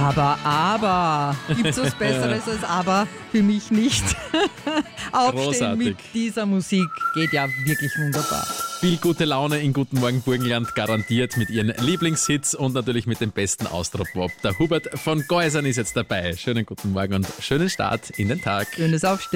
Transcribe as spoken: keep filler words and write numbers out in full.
Aber, aber, gibt es was Besseres als aber? Für mich nicht. Aufstehen Großartig. mit dieser Musik geht ja wirklich wunderbar. Viel gute Laune in Guten Morgen Burgenland garantiert mit ihren Lieblingshits und natürlich mit dem besten Austropop. Der Hubert von Geusern ist jetzt dabei. Schönen guten Morgen und schönen Start in den Tag. Schönes Aufstehen.